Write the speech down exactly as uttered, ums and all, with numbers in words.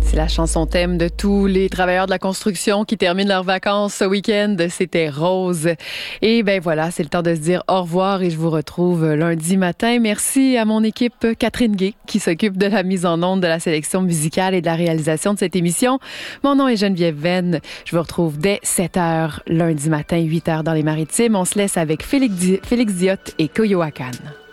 C'est la chanson thème de tous les travailleurs de la construction qui terminent leurs vacances ce week-end. C'était Rose. Et ben voilà, c'est le temps de se dire au revoir et je vous retrouve lundi matin. Merci à mon équipe Catherine Gay qui s'occupe de la mise en onde, de la sélection musicale et de la réalisation de cette émission. Mon nom est Geneviève Venn. Je vous retrouve dès sept heures lundi matin, huit heures dans les Maritimes. On se laisse avec Félix, Di- Félix Diot et Coyoacán.